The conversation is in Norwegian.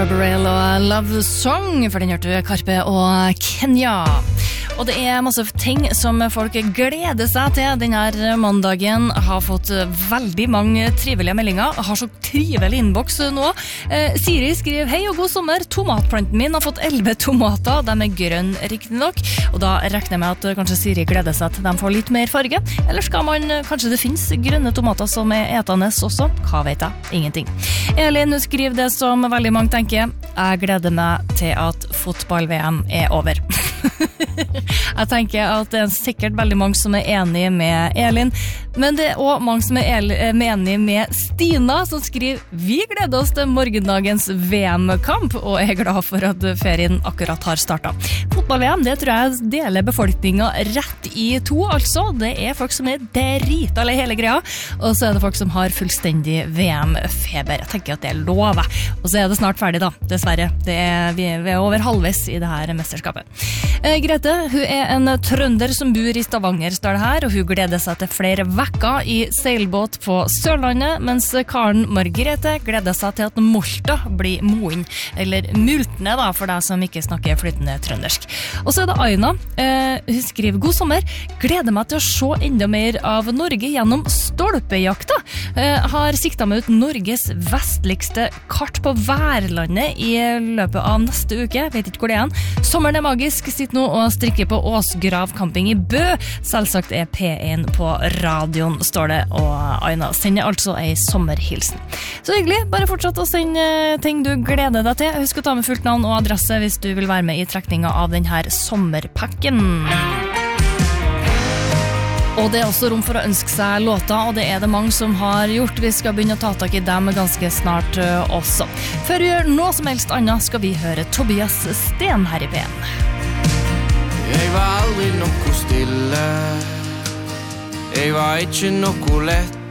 Burberell og Love Song, for den hørte du Karpe og Kenya. Og det masse ting som folk gleder seg til denne mandagen. Har fått veldig mange trivelige meldinger. Har så trivelig innboks nå. Siri skriver: hei og god sommer. Tomatplanten min har fått 11 tomater. De grønne riktig nok. Og da regner jeg med at kanskje Siri gleder seg til de får litt mer farge. Eller skal man, kanskje det finnes grønne tomater som etende også? Hva vet jeg? Ingenting. Elin skriver det som veldig mange tenker: jeg gleder meg til at fotball-VM over. Jeg tenker at det sikkert veldig mange som enig med Elin, men det også mange som enig med Stina, som skriver: vi gleder oss til morgendagens VM-kamp, og glad for at ferien akkurat har startet. Fotball-VM, det tror jeg deler befolkningen rett i to, altså. Det folk som drita eller hele greia, og så det folk som har fullstendig VM-feber. Jeg tenker at det lover. Og så det snart ferdig da, dessverre. Vi over halvveis i det her mesterskapet. Grete, hun en trønder som bor i Stavanger, står det her, og hun gleder seg til flere vekker i seilbåt på Sørlandet, mens Karen Margrethe gleder seg til at Molta blir moen, eller multene da, for deg som ikke snakker flytende trøndersk. Og så det Aina, hun skriver: god sommer, gleder meg til å se enda mer av Norge gjennom stolpejakta. Har siktet meg ut Norges vestligste kart på værlandet i løpet av neste uke, vet ikke hvor det Sommeren magisk, sitter nå og strikker på Åsgrav camping i Bø. Selvsagt P1 på radioen, står det, og Aina sender altså en sommerhilsen. Så hyggelig, bare fortsett å sende ting du gleder deg til. Husk å ta med fullt navn og adresse hvis du vil være med i trekningen av denne sommerpakken. Og det også rom for å ønske seg låter, og det det mange som har gjort. Vi skal begynne å ta tak i dem ganske snart også. Før vi gjør noe som helst annet, skal vi høre Tobias Sten her i P1. Jeg var aldri noe stille. Jeg var ikke noe lett.